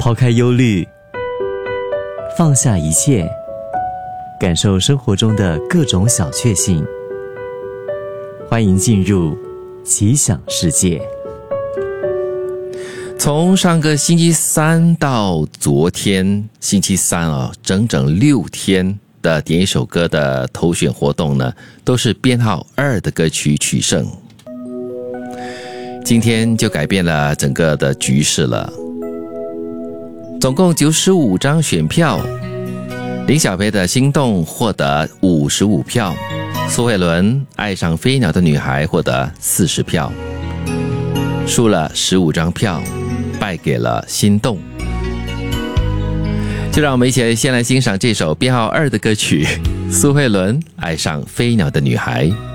抛开忧虑，放下一切，感受生活中的各种小确幸。欢迎进入奇想世界。 从上个星期三到昨天星期三整整6天的点一首歌的投选活动呢，都是编号2的歌曲取胜。今天就改变了整个的局势了。总共95张选票，林小培的心动获得55票，苏慧伦爱上飞鸟的女孩获得40票，输了15张票，败给了心动。就让我们一起先来欣赏这首编号2的歌曲，苏慧伦爱上飞鸟的女孩。